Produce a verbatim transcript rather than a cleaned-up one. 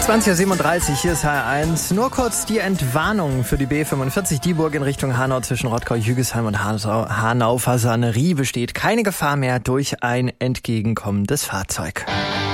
zwanzig Uhr siebenunddreißig, hier ist H R eins. Nur kurz die Entwarnung für die B fünfundvierzig Dieburg in Richtung Hanau zwischen Rottgau-Jügesheim und Hanau-Fasanerie besteht keine Gefahr mehr durch ein entgegenkommendes Fahrzeug.